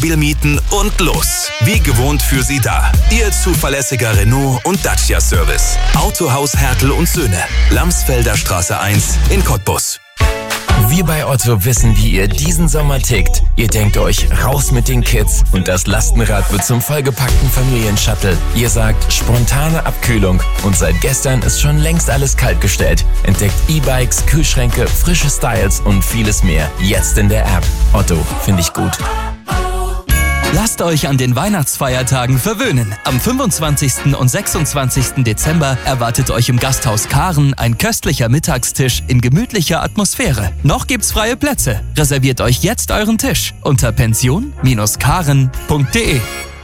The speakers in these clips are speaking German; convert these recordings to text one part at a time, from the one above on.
Mobil mieten und los. Wie gewohnt für Sie da. Ihr zuverlässiger Renault und Dacia Service. Autohaus Hertel und Söhne. Lamsfelder Straße 1 in Cottbus. Wir bei Otto wissen, wie ihr diesen Sommer tickt. Ihr denkt euch, raus mit den Kids und das Lastenrad wird zum vollgepackten Familienshuttle. Ihr sagt, spontane Abkühlung und seit gestern ist schon längst alles kaltgestellt. Entdeckt E-Bikes, Kühlschränke, frische Styles und vieles mehr. Jetzt in der App. Otto, finde ich gut. Lasst euch an den Weihnachtsfeiertagen verwöhnen. Am 25. und 26. Dezember erwartet euch im Gasthaus Karen ein köstlicher Mittagstisch in gemütlicher Atmosphäre. Noch gibt's freie Plätze. Reserviert euch jetzt euren Tisch unter pension-karen.de.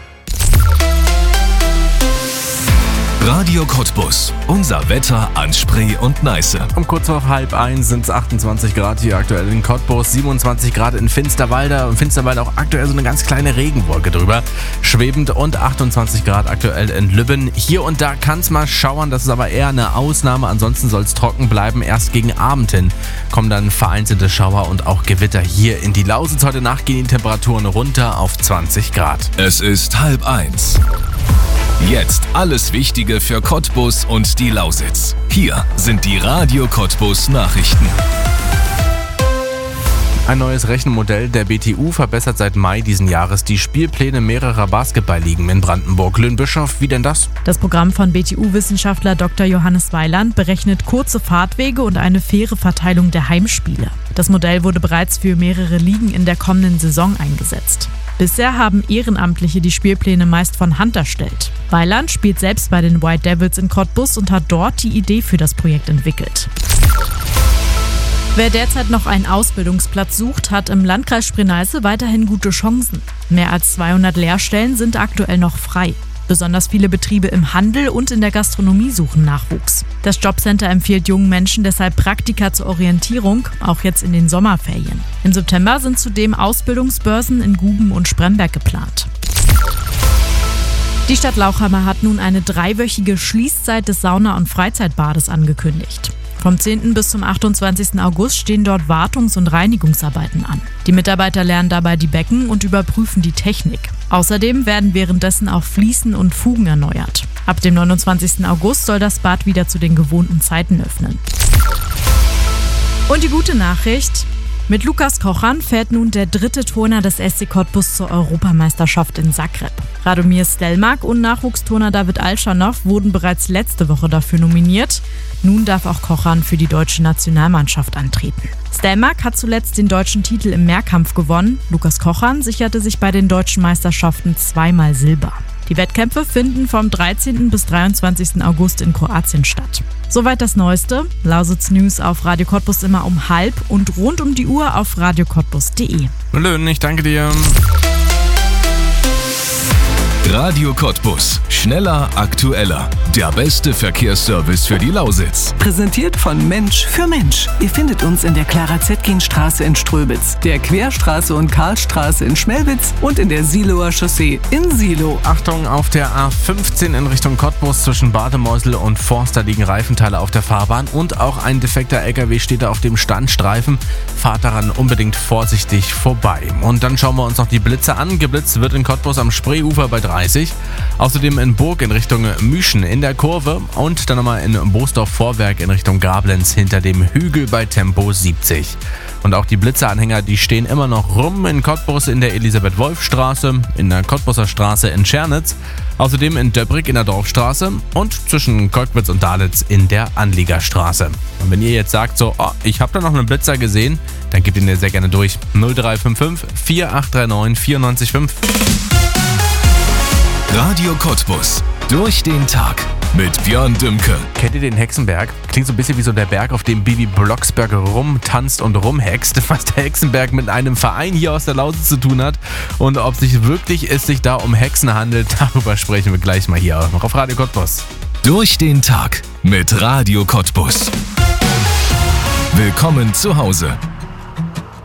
Radio Cottbus. Unser Wetter an Spree und Neiße. Um kurz vor 12:30 sind es 28 Grad hier aktuell in Cottbus, 27 Grad in Finsterwalde und Finsterwalde auch aktuell so eine ganz kleine Regenwolke drüber, schwebend, und 28 Grad aktuell in Lübben. Hier und da kann es mal schauern, das ist aber eher eine Ausnahme, ansonsten soll es trocken bleiben. Erst gegen Abend hin kommen dann vereinzelte Schauer und auch Gewitter hier in die Lausitz. Heute Nacht gehen die Temperaturen runter auf 20 Grad. Es ist 12:30. Jetzt alles Wichtige für Cottbus und die Lausitz. Hier sind die Radio Cottbus Nachrichten. Ein neues Rechenmodell der BTU verbessert seit Mai diesen Jahres die Spielpläne mehrerer Basketballligen in Brandenburg. Löhn-Bischof, wie denn das? Das Programm von BTU-Wissenschaftler Dr. Johannes Weiland berechnet kurze Fahrtwege und eine faire Verteilung der Heimspiele. Das Modell wurde bereits für mehrere Ligen in der kommenden Saison eingesetzt. Bisher haben Ehrenamtliche die Spielpläne meist von Hand erstellt. Weiland spielt selbst bei den White Devils in Cottbus und hat dort die Idee für das Projekt entwickelt. Wer derzeit noch einen Ausbildungsplatz sucht, hat im Landkreis Spree-Neiße weiterhin gute Chancen. Mehr als 200 Lehrstellen sind aktuell noch frei. Besonders viele Betriebe im Handel und in der Gastronomie suchen Nachwuchs. Das Jobcenter empfiehlt jungen Menschen deshalb Praktika zur Orientierung, auch jetzt in den Sommerferien. Im September sind zudem Ausbildungsbörsen in Guben und Spremberg geplant. Die Stadt Lauchhammer hat nun eine 3-wöchige Schließzeit des Sauna- und Freizeitbades angekündigt. Vom 10. bis zum 28. August stehen dort Wartungs- und Reinigungsarbeiten an. Die Mitarbeiter lernen dabei die Becken und überprüfen die Technik. Außerdem werden währenddessen auch Fliesen und Fugen erneuert. Ab dem 29. August soll das Bad wieder zu den gewohnten Zeiten öffnen. Und die gute Nachricht: Mit Lukas Kochan fährt nun der 3. Turner des SC Cottbus zur Europameisterschaft in Zagreb. Radomir Stelmach und Nachwuchsturner David Alschanow wurden bereits letzte Woche dafür nominiert. Nun darf auch Kochan für die deutsche Nationalmannschaft antreten. Stelmach hat zuletzt den deutschen Titel im Mehrkampf gewonnen. Lukas Kochan sicherte sich bei den deutschen Meisterschaften 2-mal Silber. Die Wettkämpfe finden vom 13. bis 23. August in Kroatien statt. Soweit das Neueste. Lausitz News auf Radio Cottbus immer um 12:30 und rund um die Uhr auf radiocottbus.de. Löhn, ich danke dir. Radio Cottbus. Schneller, aktueller. Der beste Verkehrsservice für die Lausitz. Präsentiert von Mensch für Mensch. Ihr findet uns in der Clara-Zetkin-Straße in Ströbitz, der Querstraße und Karlstraße in Schmelwitz und in der Siloer Chaussee in Silo. Achtung, auf der A15 in Richtung Cottbus zwischen Bademeusel und Forster liegen Reifenteile auf der Fahrbahn und auch ein defekter LKW steht da auf dem Standstreifen. Fahrt daran unbedingt vorsichtig vorbei. Und dann schauen wir uns noch die Blitze an. Geblitzt wird in Cottbus am Spreeufer bei 30. Außerdem in Burg in Richtung Müschen in der Kurve und dann nochmal in Boosdorf-Vorwerk in Richtung Gablenz hinter dem Hügel bei Tempo 70. Und auch die Blitzeanhänger, die stehen immer noch rum in Cottbus in der Elisabeth-Wolf-Straße, in der Cottbuser Straße in Schernitz, außerdem in Döbrig in der Dorfstraße und zwischen Kolkwitz und Dalitz in der Anliegerstraße. Und wenn ihr jetzt sagt so, ich habe da noch einen Blitzer gesehen, dann gebt ihn sehr gerne durch. 0355 4839 945. Radio Cottbus. Durch den Tag mit Björn Dümke. Kennt ihr den Hexenberg? Klingt so ein bisschen wie so der Berg, auf dem Bibi Blocksberg rumtanzt und rumhext. Was der Hexenberg mit einem Verein hier aus der Lausitz zu tun hat und ob es sich da um Hexen handelt, darüber sprechen wir gleich mal hier noch auf Radio Cottbus. Durch den Tag mit Radio Cottbus. Willkommen zu Hause.